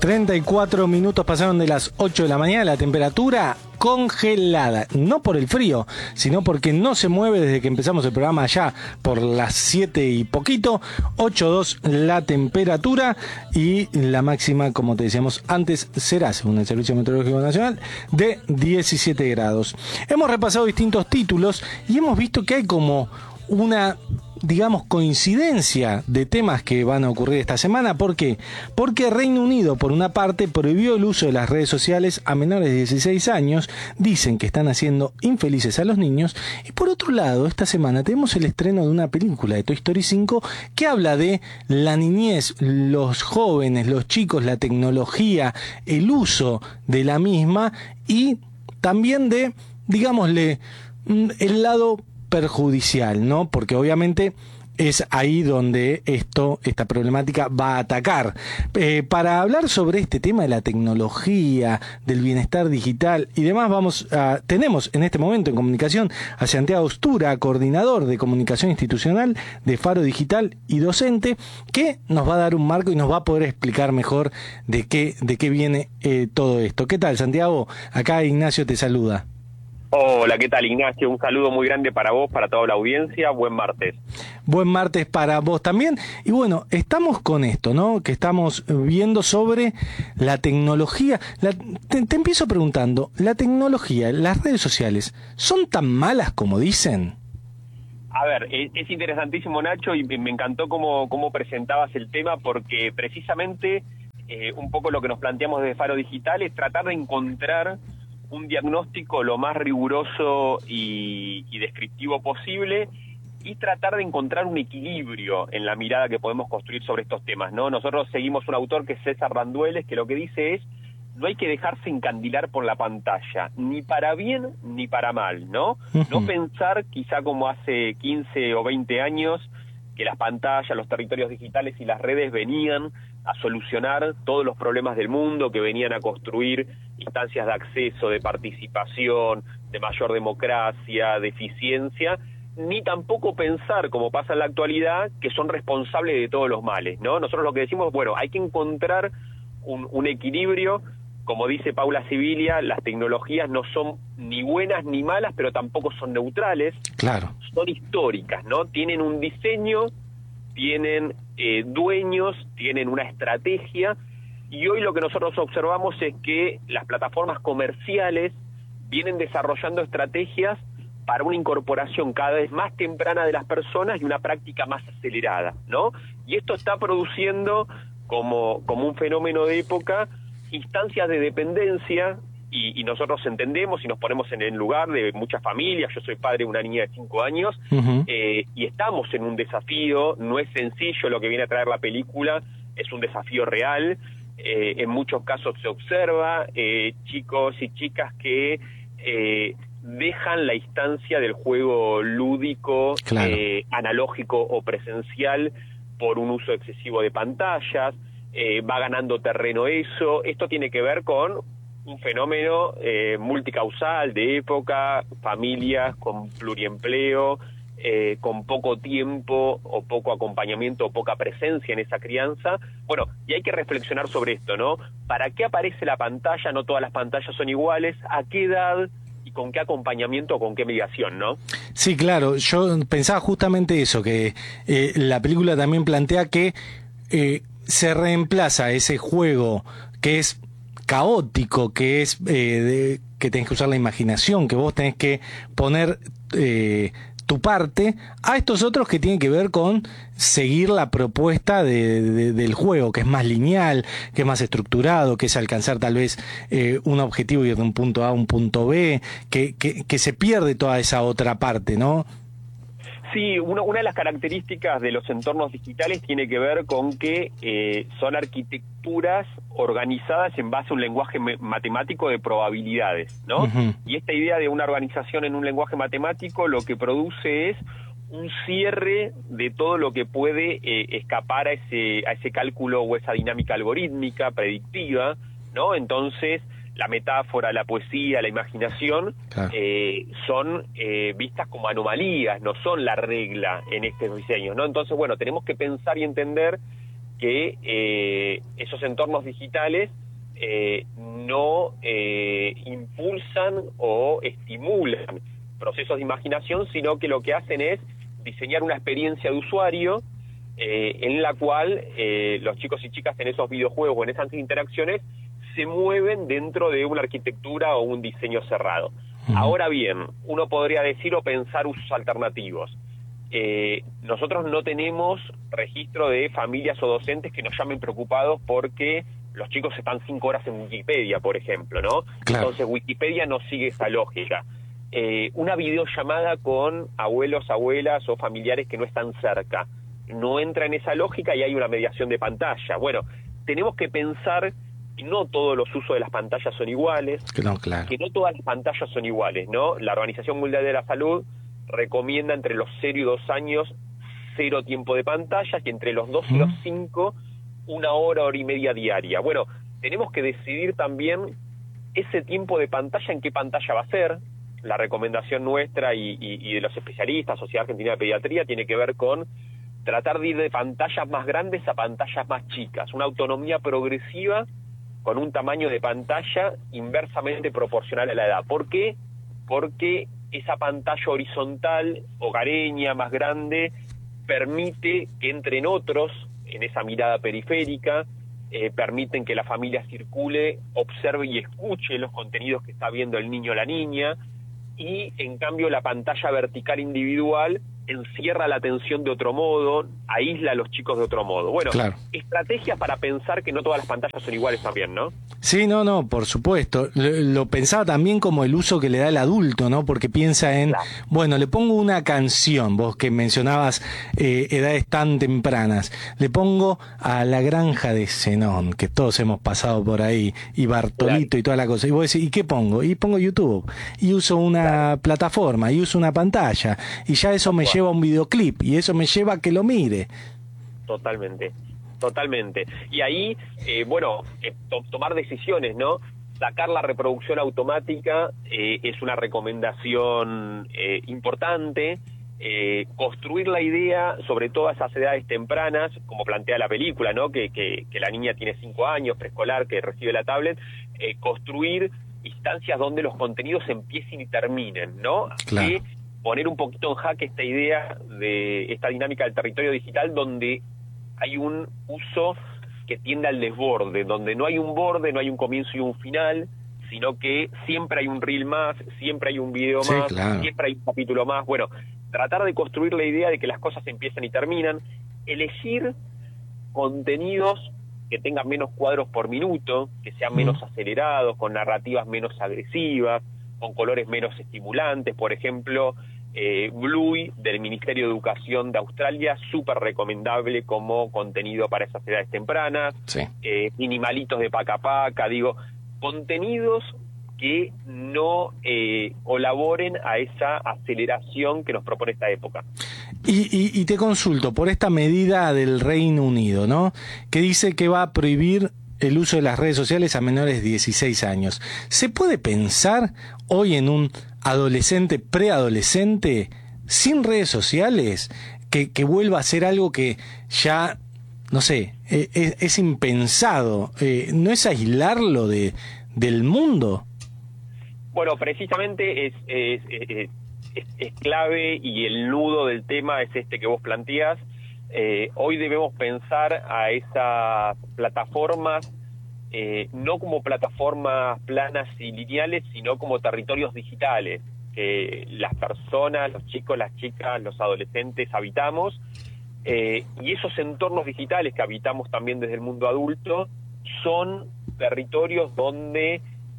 34 minutos pasaron de las 8 de la mañana, la temperatura congelada, no por el frío, sino porque no se mueve desde que empezamos el programa allá por las 7 y poquito, 8.2 la temperatura y la máxima, como te decíamos antes, será, según el Servicio Meteorológico Nacional, de 17 grados. Hemos repasado distintos títulos y hemos visto que hay como una, digamos, coincidencia de temas que van a ocurrir esta semana. ¿Por qué? Porque Reino Unido, por una parte, prohibió el uso de las redes sociales a menores de 16 años, dicen que están haciendo infelices a los niños, y por otro lado, esta semana tenemos el estreno de una película de Toy Story 5 que habla de la niñez, los jóvenes, los chicos, la tecnología, el uso de la misma y también de, digámosle, el lado perjudicial, ¿no? Porque obviamente es ahí donde esta problemática va a atacar. Para hablar sobre este tema de la tecnología, del bienestar digital y demás, tenemos en este momento en comunicación a Santiago Ostura, coordinador de comunicación institucional de Faro Digital y docente, que nos va a dar un marco y nos va a poder explicar mejor de qué viene todo esto. ¿Qué tal, Santiago? Acá Ignacio te saluda. Hola, ¿qué tal, Ignacio? Un saludo muy grande para vos, para toda la audiencia. Buen martes. Buen martes para vos también. Y bueno, estamos con esto, ¿no? Que estamos viendo sobre la tecnología. Te empiezo preguntando, ¿la tecnología, las redes sociales, son tan malas como dicen? A ver, es interesantísimo, Nacho, y me encantó cómo presentabas el tema, porque precisamente un poco lo que nos planteamos desde Faro Digital es tratar de encontrar un diagnóstico lo más riguroso y descriptivo posible y tratar de encontrar un equilibrio en la mirada que podemos construir sobre estos temas, ¿no? Nosotros seguimos un autor que es César Randueles, que lo que dice es: no hay que dejarse encandilar por la pantalla, ni para bien ni para mal, ¿no? No pensar, quizá como hace 15 o 20 años, que las pantallas, los territorios digitales y las redes venían a solucionar todos los problemas del mundo, que venían a construir instancias de acceso, de participación, de mayor democracia, de eficiencia, ni tampoco pensar, como pasa en la actualidad, que son responsables de todos los males, ¿no? Nosotros lo que decimos, bueno, hay que encontrar un equilibrio. Como dice Paula Sibilia, las tecnologías no son ni buenas ni malas, pero tampoco son neutrales. Claro. Son históricas, ¿no? Tienen un diseño, tienen dueños, tienen una estrategia, y hoy lo que nosotros observamos es que las plataformas comerciales vienen desarrollando estrategias para una incorporación cada vez más temprana de las personas y una práctica más acelerada, ¿no? Y esto está produciendo como un fenómeno de época instancias de dependencia, y nosotros entendemos y nos ponemos en el lugar de muchas familias. Yo soy padre de una niña de 5 años, y estamos en un desafío. No es sencillo lo que viene a traer la película, es un desafío real. En muchos casos se observa chicos y chicas que dejan la instancia del juego lúdico, claro, analógico o presencial por un uso excesivo de pantallas. Va ganando terreno eso. Esto tiene que ver con un fenómeno multicausal de época, familias con pluriempleo, con poco tiempo o poco acompañamiento o poca presencia en esa crianza. Bueno, y hay que reflexionar sobre esto, ¿no? ¿Para qué aparece la pantalla? No todas las pantallas son iguales. ¿A qué edad? ¿Y con qué acompañamiento o con qué mediación, no? Sí, claro. Yo pensaba justamente eso, que la película también plantea que se reemplaza ese juego que es caótico, que es que tenés que usar la imaginación, que vos tenés que poner tu parte, a estos otros que tienen que ver con seguir la propuesta del juego, que es más lineal, que es más estructurado, que es alcanzar tal vez un objetivo y ir de un punto A a un punto B, que se pierde toda esa otra parte, ¿no? Sí, una de las características de los entornos digitales tiene que ver con que son arquitecturas organizadas en base a un lenguaje matemático de probabilidades, ¿no? Y esta idea de una organización en un lenguaje matemático lo que produce es un cierre de todo lo que puede escapar a ese cálculo o esa dinámica algorítmica, predictiva, ¿no? Entonces, la metáfora, la poesía, la imaginación, claro, son vistas como anomalías, no son la regla en estos diseños, ¿no? Entonces, bueno, tenemos que pensar y entender que esos entornos digitales no impulsan o estimulan procesos de imaginación, sino que lo que hacen es diseñar una experiencia de usuario en la cual los chicos y chicas en esos videojuegos o en esas interacciones se mueven dentro de una arquitectura o un diseño cerrado. Ahora bien, uno podría decir o pensar usos alternativos. Nosotros no tenemos registro de familias o docentes que nos llamen preocupados porque los chicos están 5 horas en Wikipedia, por ejemplo, ¿no? Claro. Entonces Wikipedia no sigue esa lógica. Una videollamada con abuelos, abuelas o familiares que no están cerca no entra en esa lógica y hay una mediación de pantalla. Bueno, tenemos que pensar que no todos los usos de las pantallas son iguales, No, claro. que no todas las pantallas son iguales, ¿no? La Organización Mundial de la Salud recomienda entre los 0 y 2 años 0 tiempo de pantallas y entre los 2 y los 5 1 hora, hora y media diaria. Bueno, tenemos que decidir también ese tiempo de pantalla, en qué pantalla va a ser. La recomendación nuestra y de los especialistas, Sociedad Argentina de Pediatría, tiene que ver con tratar de ir de pantallas más grandes a pantallas más chicas, una autonomía progresiva con un tamaño de pantalla inversamente proporcional a la edad. ¿Por qué? Porque esa pantalla horizontal, hogareña, más grande, permite que entren otros en esa mirada periférica, permiten que la familia circule, observe y escuche los contenidos que está viendo el niño o la niña, y en cambio la pantalla vertical individual encierra la atención de otro modo, aísla a los chicos de otro modo. Bueno, claro. Estrategias para pensar que no todas las pantallas son iguales también, ¿no? Sí, no, por supuesto. Lo pensaba también como el uso que le da el adulto, ¿no? Porque piensa en, Claro. bueno, le pongo una canción, vos que mencionabas edades tan tempranas, le pongo a La Granja de Zenón, que todos hemos pasado por ahí, y Bartolito, Claro. y toda la cosa. Y vos decís, ¿y qué pongo? Y pongo YouTube, y uso una plataforma, y uso una pantalla, y ya eso me lleva a un videoclip, y eso me lleva a que lo mire. Totalmente. Y ahí, tomar decisiones, ¿no? Sacar la reproducción automática es una recomendación importante. Construir la idea, sobre todo a esas edades tempranas, como plantea la película, ¿no? Que la niña tiene 5 años, preescolar, que recibe la tablet, construir instancias donde los contenidos empiecen y terminen, ¿no? Claro. Que poner un poquito en jaque esta idea de esta dinámica del territorio digital donde hay un uso que tiende al desborde, donde no hay un borde, no hay un comienzo y un final, sino que siempre hay un reel más, siempre hay un video Sí, más, claro. siempre hay un capítulo más. Bueno, tratar de construir la idea de que las cosas empiezan y terminan, elegir contenidos que tengan menos cuadros por minuto, que sean menos acelerados, con narrativas menos agresivas, con colores menos estimulantes. Por ejemplo, Bluey del Ministerio de Educación de Australia, súper recomendable como contenido para esas edades tempranas. Sí. Minimalitos de Paca Paca, contenidos que no colaboren a esa aceleración que nos propone esta época. Y te consulto, por esta medida del Reino Unido, ¿no? Que dice que va a prohibir el uso de las redes sociales a menores de 16 años. ¿Se puede pensar hoy en un adolescente, preadolescente, sin redes sociales, que vuelva a ser algo que ya, no sé, es impensado? ¿No es aislarlo del mundo? Bueno, precisamente es clave, y el nudo del tema es este que vos planteás. Hoy debemos pensar a esas plataformas no como plataformas planas y lineales, sino como territorios digitales que las personas, los chicos, las chicas, los adolescentes habitamos, y esos entornos digitales que habitamos también desde el mundo adulto son territorios donde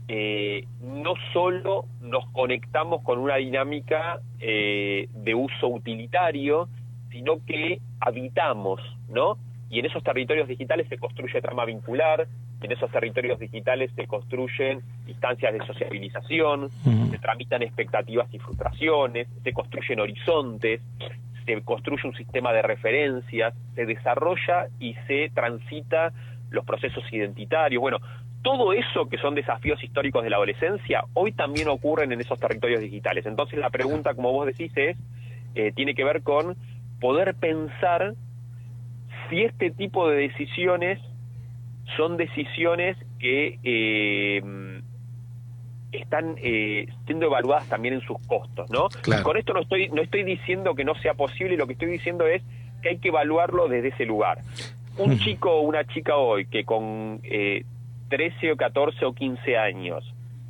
no solo nos conectamos con una dinámica de uso utilitario, sino que habitamos, ¿no? Y en esos territorios digitales se construye trama vincular, en esos territorios digitales se construyen instancias de sociabilización, se tramitan expectativas y frustraciones, se construyen horizontes, se construye un sistema de referencias, se desarrolla y se transita los procesos identitarios. Bueno, todo eso que son desafíos históricos de la adolescencia, hoy también ocurren en esos territorios digitales. Entonces la pregunta, como vos decís, tiene que ver con poder pensar si este tipo de decisiones son decisiones que están siendo evaluadas también en sus costos, ¿no? Claro. Con esto no estoy diciendo que no sea posible, lo que estoy diciendo es que hay que evaluarlo desde ese lugar. Un chico o una chica hoy que con 13 o 14 o 15 años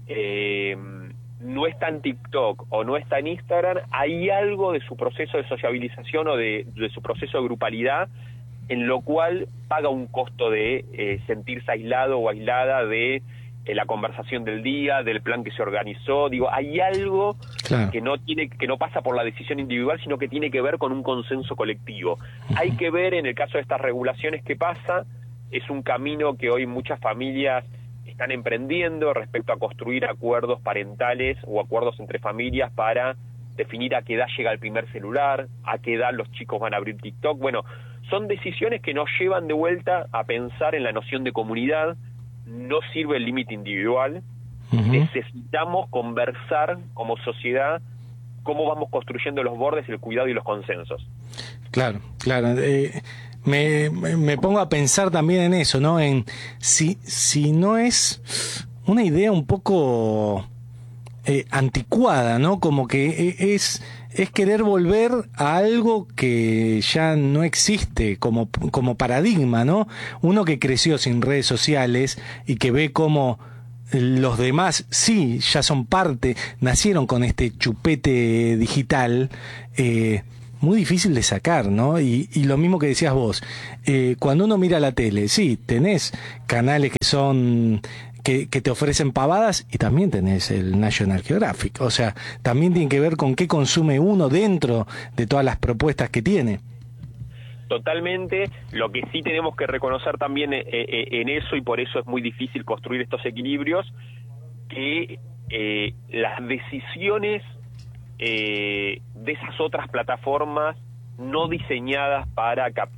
no está en TikTok o no está en Instagram, hay algo de su proceso de sociabilización o de su proceso de grupalidad en lo cual paga un costo de sentirse aislado o aislada de la conversación del día, del plan que se organizó. Digo, hay algo claro, que no pasa por la decisión individual, sino que tiene que ver con un consenso colectivo. Hay que ver en el caso de estas regulaciones qué pasa. Es un camino que hoy muchas familias están emprendiendo respecto a construir acuerdos parentales o acuerdos entre familias para definir a qué edad llega el primer celular, a qué edad los chicos van a abrir TikTok. Bueno, son decisiones que nos llevan de vuelta a pensar en la noción de comunidad. No sirve el límite individual. Necesitamos conversar como sociedad cómo vamos construyendo los bordes, el cuidado y los consensos. Claro, claro. Me pongo a pensar también en eso, ¿no? En si no es una idea un poco anticuada, ¿no? Como que es querer volver a algo que ya no existe como paradigma, ¿no? Uno que creció sin redes sociales y que ve cómo los demás sí ya son parte, nacieron con este chupete digital, muy difícil de sacar, ¿no? Y lo mismo que decías vos, cuando uno mira la tele, sí, tenés canales que son que te ofrecen pavadas y también tenés el National Geographic, o sea, también tiene que ver con qué consume uno dentro de todas las propuestas que tiene. Totalmente. Lo que sí tenemos que reconocer también en eso, y por eso es muy difícil construir estos equilibrios, que las decisiones de esas otras plataformas no diseñadas para captar